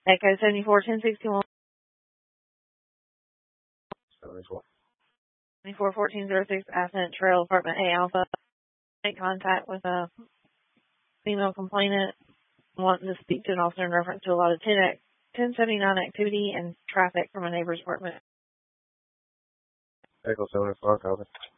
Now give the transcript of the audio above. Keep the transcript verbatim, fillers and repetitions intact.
Echo seventy-four ten sixty-one. seventy-four fourteen oh six Ascent Trail, Apartment A Alpha. Make contact with a female complainant wanting to speak to an officer in reference to a lot of ten seventy-nine activity and traffic from a neighbor's apartment. Echo seventy-four, copy.